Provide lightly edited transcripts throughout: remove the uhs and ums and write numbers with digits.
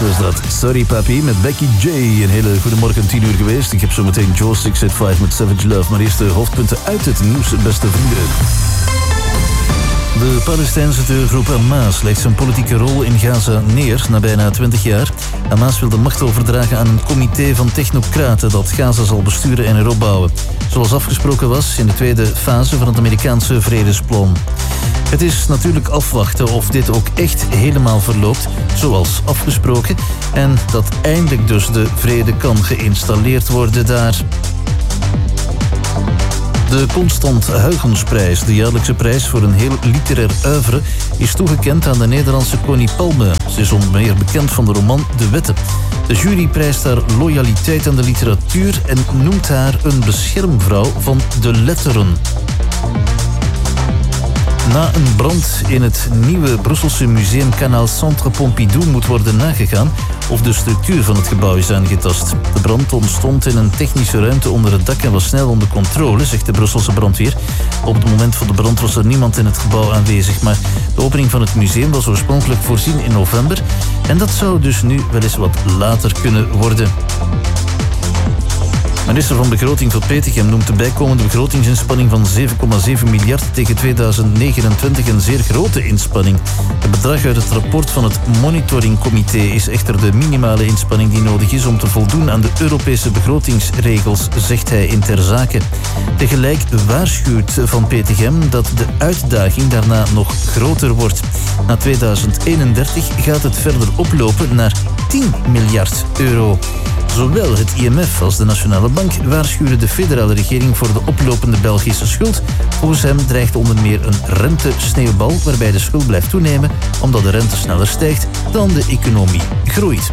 was dat. Sorry Papi met Becky J. Een hele goedemorgen, 10 uur geweest. Ik heb zo meteen Joe 685 met Savage Love. Maar eerst de hoofdpunten uit het nieuws, beste vrienden. De Palestijnse terreurgroep Hamas legt zijn politieke rol in Gaza neer na bijna 20 jaar. Hamas wil de macht overdragen aan een comité van technocraten dat Gaza zal besturen en heropbouwen. Zoals afgesproken was in de tweede fase van het Amerikaanse vredesplan. Het is natuurlijk afwachten of dit ook echt helemaal verloopt, zoals afgesproken. En dat eindelijk dus de vrede kan geïnstalleerd worden daar. De Constant Huygensprijs, de jaarlijkse prijs voor een heel literair oeuvre, is toegekend aan de Nederlandse Connie Palme. Ze is onder meer bekend van de roman De Wetten. De jury prijst haar loyaliteit aan de literatuur en noemt haar een beschermvrouw van de letteren. Na een brand in het nieuwe Brusselse museum Kanaal Centre Pompidou moet worden nagegaan of de structuur van het gebouw is aangetast. De brand ontstond in een technische ruimte onder het dak en was snel onder controle, zegt de Brusselse brandweer. Op het moment van de brand was er niemand in het gebouw aanwezig, maar de opening van het museum was oorspronkelijk voorzien in november en dat zou dus nu wel eens wat later kunnen worden. Minister van Begroting van Petegem noemt de bijkomende begrotingsinspanning van 7,7 miljard tegen 2029 een zeer grote inspanning. Het bedrag uit het rapport van het monitoringcomité is echter de minimale inspanning die nodig is om te voldoen aan de Europese begrotingsregels, zegt hij in ter zake. Tegelijk waarschuwt Van Petegem dat de uitdaging daarna nog groter wordt. Na 2031 gaat het verder oplopen naar 10 miljard euro. Zowel het IMF als de Nationale Bank waarschuwen de federale regering voor de oplopende Belgische schuld. Volgens hem dreigt onder meer een rentesneeuwbal waarbij de schuld blijft toenemen omdat de rente sneller stijgt dan de economie groeit.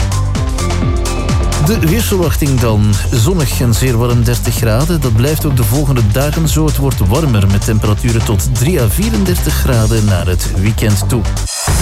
De weersverwachting dan. Zonnig en zeer warm 30 graden. Dat blijft ook de volgende dagen zo. Het wordt warmer met temperaturen tot 3 à 34 graden naar het weekend toe.